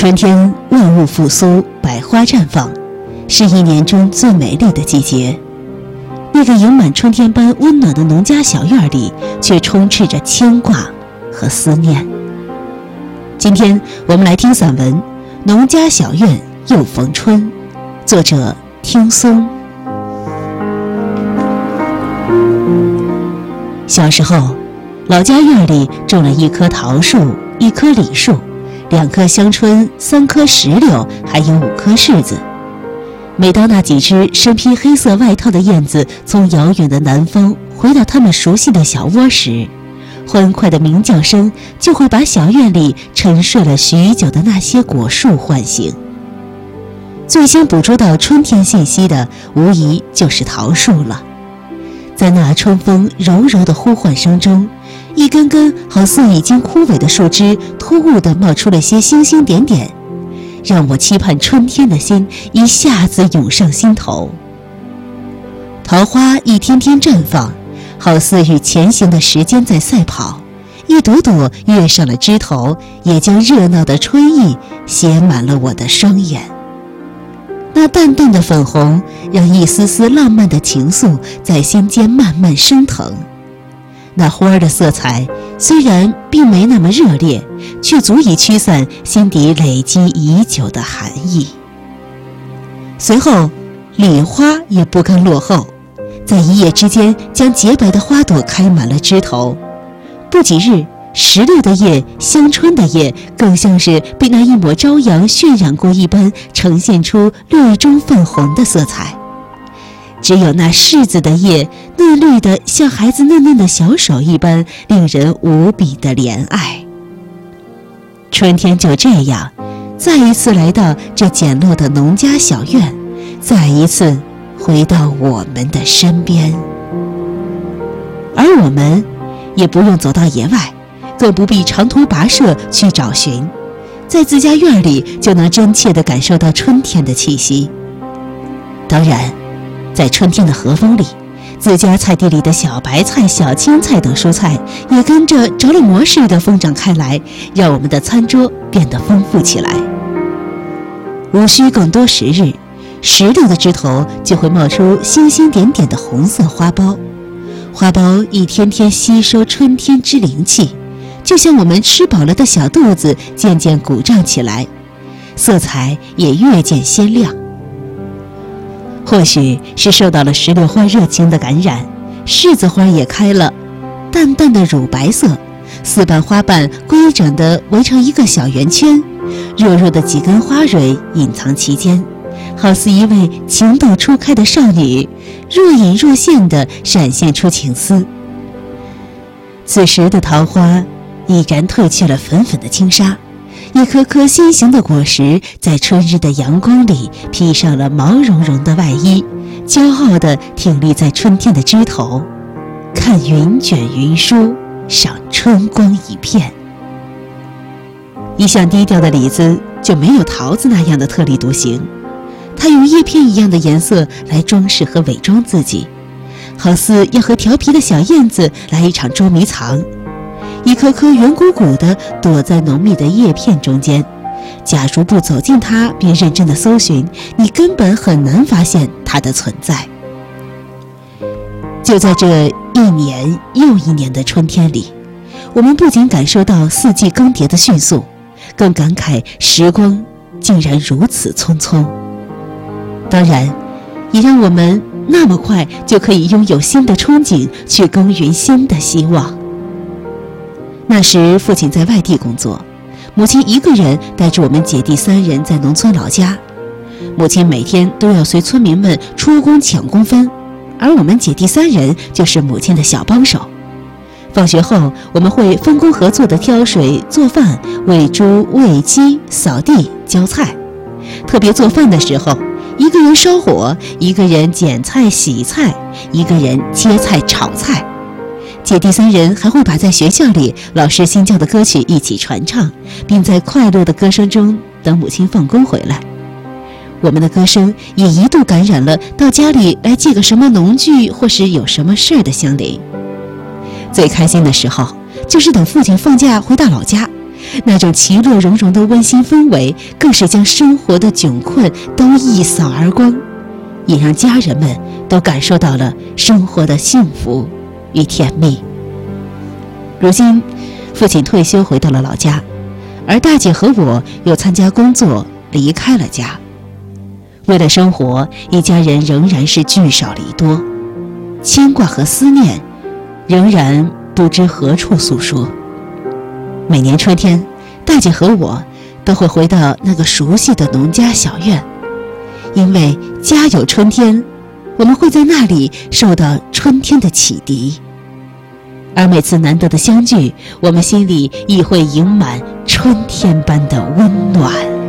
春天万物复苏，百花绽放，是一年中最美丽的季节。那个盈满春天般温暖的农家小院里，却充斥着牵挂和思念。今天我们来听散文《农家小院又逢春》，作者听松。小时候，老家院里种了一棵桃树，一棵李树，2棵香椿，3棵石榴，还有5颗柿子。每当那几只身披黑色外套的燕子从遥远的南方回到它们熟悉的小窝时，欢快的鸣叫声就会把小院里沉睡了许久的那些果树唤醒。最先捕捉到春天信息的，无疑就是桃树了。在那春风柔柔的呼唤声中，一根根好似已经枯萎的树枝突兀地冒出了些星星点点，让我期盼春天的心一下子涌上心头。桃花一天天绽放，好似与前行的时间在赛跑，一朵朵跃上了枝头，也将热闹的春意写满了我的双眼。那淡淡的粉红，让一丝丝浪漫的情愫在心间慢慢升腾。那花儿的色彩虽然并没那么热烈，却足以驱散心底累积已久的寒意。随后，李花也不甘落后，在一夜之间将洁白的花朵开满了枝头。不几日，石榴的叶、香椿的叶更像是被那一抹朝阳渲染过一般，呈现出绿中泛红的色彩。只有那柿子的叶嫩绿的像孩子嫩嫩的小手一般，令人无比的怜爱。春天就这样再一次来到这简陋的农家小院，再一次回到我们的身边。而我们也不用走到野外，更不必长途跋涉去找寻，在自家院里就能真切地感受到春天的气息。当然，在春天的和风里，自家菜地里的小白菜、小青菜等蔬菜也跟着着了魔似的疯长开来，让我们的餐桌变得丰富起来。无需更多时日，石榴的枝头就会冒出星星点点的红色花苞，花苞一天天吸收春天之灵气，就像我们吃饱了的小肚子渐渐鼓胀起来，色彩也越见鲜亮。或许是受到了石榴花热情的感染，柿子花也开了，淡淡的乳白色，4瓣花瓣规整地围成一个小圆圈，弱弱的几根花蕊隐藏其间，好似一位情窦初开的少女，若隐若现地闪现出情思。此时的桃花已然褪去了粉粉的轻纱，一颗颗心形的果实在春日的阳光里披上了毛茸茸的外衣，骄傲地挺立在春天的枝头，看云卷云舒，赏春光一片。一向低调的李子就没有桃子那样的特立独行，它用叶片一样的颜色来装饰和伪装自己，好似要和调皮的小燕子来一场捉迷藏。一颗颗圆鼓鼓地躲在浓密的叶片中间，假如不走近它并认真地搜寻，你根本很难发现它的存在。就在这一年又一年的春天里，我们不仅感受到四季更迭的迅速，更感慨时光竟然如此匆匆。当然，也让我们那么快就可以拥有新的憧憬，去耕耘新的希望。那时父亲在外地工作，母亲一个人带着我们姐弟3人在农村老家。母亲每天都要随村民们出工抢工分，而我们姐弟3人就是母亲的小帮手。放学后，我们会分工合作地挑水、做饭、喂猪、喂鸡、扫地、浇菜。特别做饭的时候，一个人烧火，一个人捡菜洗菜，一个人切菜炒菜。姐弟3人还会把在学校里老师新教的歌曲一起传唱，并在快乐的歌声中等母亲放工回来。我们的歌声也一度感染了到家里来寄个什么农具或是有什么事儿的乡邻。最开心的时候就是等父亲放假回到老家， 那种其乐融融的温馨氛围，更是将生活的窘困都一扫而光，也让家人们都感受到了生活的幸福与甜蜜。如今，父亲退休回到了老家，而大姐和我又参加工作离开了家。为了生活，一家人仍然是聚少离多，牵挂和思念仍然不知何处诉说。每年春天，大姐和我都会回到那个熟悉的农家小院，因为家有春天，我们会在那里受到春天的启迪。而每次难得的相聚，我们心里亦会盈满春天般的温暖。